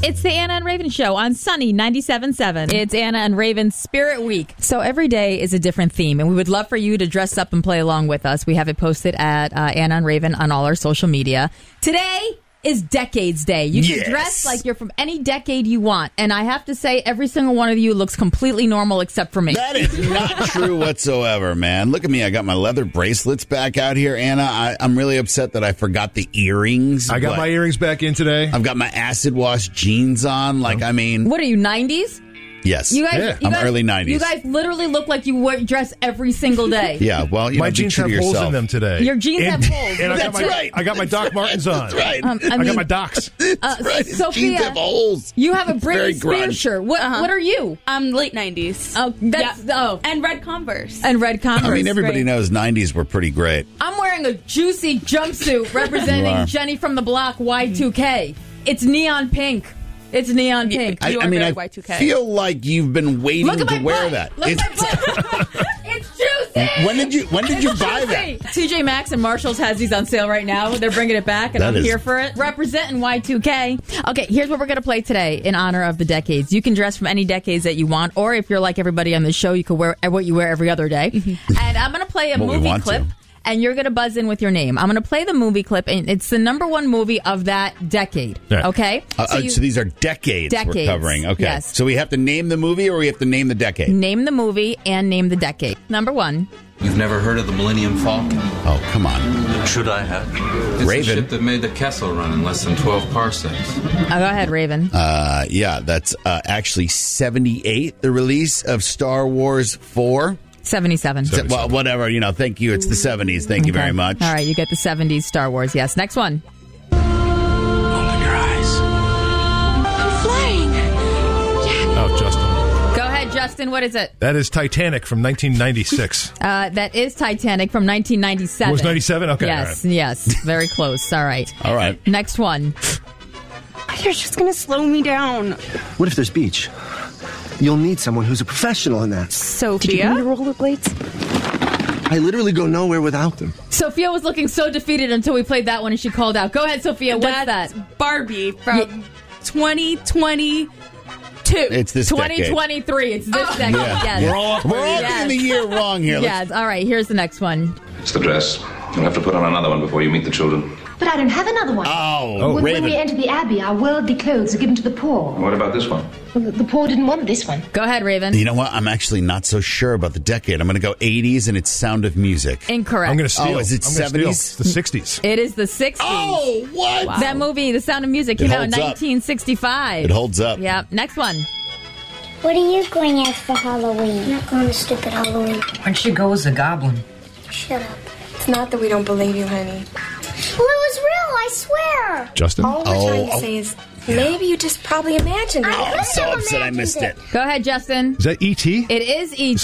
It's the Anna and Raven Show on Sunny 97.7. It's Anna and Raven's Spirit Week. So every day is a different theme, and we would love for you to dress up and play along with us. We have it posted at Anna and Raven on all our social media. Today is Decades Day. You can dress like you're from any decade you want. And I have to say, every single one of you looks completely normal except for me. That is not true whatsoever, man. Look at me. I got my leather bracelets back out here, Anna. I'm really upset that I forgot the earrings. I got my earrings back in today. I've got my acid wash jeans on. Like, I mean... What are you, 90s? Yes. I'm early 90s. You guys literally look like you dress every single day. Yeah, well, my jeans have holes in them today. Your jeans have holes. And That's right. I got my Doc Martens on. That's right. I got my Docs. That's right. His Sophia, jeans have holes. You have a Britney It's very Spears shirt. What are you? I'm late 90s. Oh, And red Converse. And red Converse. I mean, everybody Great. knows 90s were pretty great. I'm wearing a juicy jumpsuit representing Jenny from the Block Y2K. It's neon pink. It's neon pink. I Y2K. feel like you've been waiting to wear that. Look at my butt. It's juicy. When did you buy that? TJ Maxx and Marshalls has these on sale right now. They're bringing it back, and I'm here for it. Representing Y2K. Okay, here's what we're going to play today in honor of the decades. You can dress from any decades that you want, or if you're like everybody on the show, you can wear what you wear every other day. And I'm going to play a movie clip. And you're going to buzz in with your name. I'm going to play the movie clip, and it's the number one movie of that decade. Yeah. Okay? So these are decades we're covering. Okay. Yes. So we have to name the movie, or we have to name the decade? Name the movie and name the decade. Number one. You've never heard of the Millennium Falcon? Oh, come on. Should I have? It's Raven. a ship that made the Kessel run in less than 12 parsecs. Go ahead, Raven. Yeah, that's actually 78, the release of Star Wars 4. 77. Well, whatever, thank you. It's the 70s. Thank you very much. All right, you get the 70s Star Wars. Yes, next one. Open your eyes. I'm flying. Oh, Justin. Go ahead, Justin. What is it? That is Titanic from 1996. That is Titanic from 1997. It was 97? Okay. Yes, right. yes. Very close. All right. All right. Next one. You're just going to slow me down. What if there's beach? You'll need someone who's a professional in that. Sophia? Did you bring your rollerblades? I literally go nowhere without them. Sophia was looking so defeated until we played that one and she called out. Go ahead, Sophia. What's that? Barbie from 2022. It's this 2023. It's this decade. Yeah. Yes. We're all getting the year wrong here. Yes. All right. Here's the next one. It's the dress. You'll have to put on another one before you meet the children. But I don't have another one. Oh, When we enter the Abbey, our worldly clothes are given to the poor. What about this one? Well, the poor didn't want this one. Go ahead, Raven. You know what? I'm actually not so sure about the decade. I'm going to go 80s, and it's Sound of Music. Incorrect. I'm going to steal. Oh, is it 70s? The 60s. It is the 60s. Oh, what? Wow. That movie, The Sound of Music, came out in 1965. It holds up. Yeah. Next one. What are you going as for Halloween? I'm not going to stupid Halloween. Why don't you go as a goblin? Shut up. It's not that we don't believe you, honey. Well, it was real, I swear. Justin? All we're trying to say is maybe you just probably imagined it. I'm so upset I missed it. Go ahead, Justin. Is that E.T.? It is E.T.